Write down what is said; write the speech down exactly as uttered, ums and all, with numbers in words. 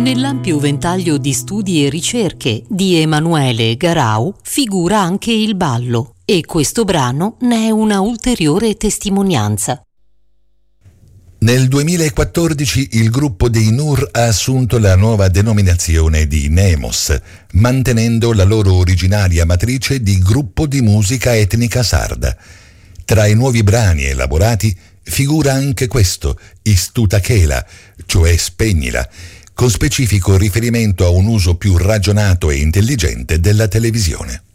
Nell'ampio ventaglio di studi e ricerche di Emanuele Garau figura anche il ballo, e questo brano ne è una ulteriore testimonianza. Nel duemilaquattordici il gruppo dei Nur ha assunto la nuova denominazione di Nemos, mantenendo la loro originaria matrice di gruppo di musica etnica sarda. Tra i nuovi brani elaborati figura anche questo, Istutakela, cioè spegnila, con specifico riferimento a un uso più ragionato e intelligente della televisione.